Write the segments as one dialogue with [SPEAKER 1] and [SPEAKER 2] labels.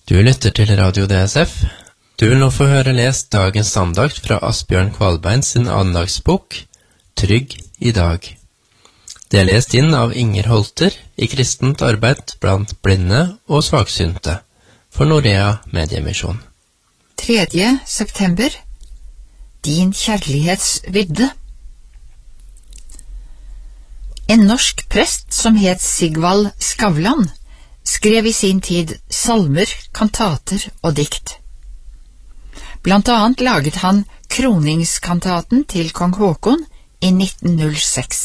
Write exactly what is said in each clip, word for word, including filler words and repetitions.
[SPEAKER 1] Du lytter til Radio D S F. Du vil nå få høre lest dagens andakt fra Asbjørn Kvalbein sin andagsbok, Trygg i dag. Det er lest inn av Inger Holter i kristent arbeid blant blinde og svaksynte for Norea Mediemisjon.
[SPEAKER 2] tredje september. Din kjærlighets vidde. En norsk prest som het Sigvald Skavlan skrev i sin tid salmer, kantater og dikt. Blant annet laget han kroningskantaten til kong Håkon i nitten null seks.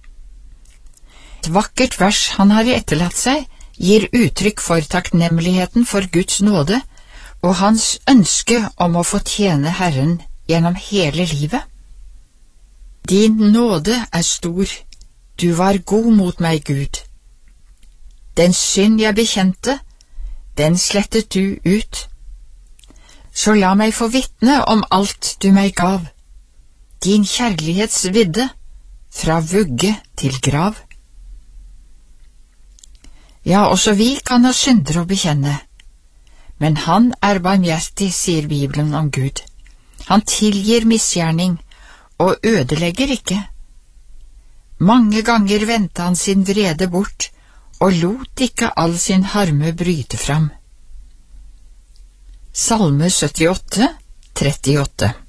[SPEAKER 2] Et vakkert vers han har etterlatt seg, gir uttrykk for takknemligheten for Guds nåde og hans ønske om å få tjene Herren gjennom hele livet. Din nåde er stor, du var god mot meg, Gud. Den synd jeg bekjente, den slettet du ut. Så la meg få vitne om alt du meg gav, din kjærlighets vidde, fra vugge til grav. Ja, også vi kan ha synder å bekjenne, men han er barmhjertig, sier Bibelen om Gud. Han tilgir misgjerning og ødelegger ikke. Mange ganger vendte han sin vrede bort, og lot ikke all sin harme bryte fram. Salme syttiåtte, trettiåtte.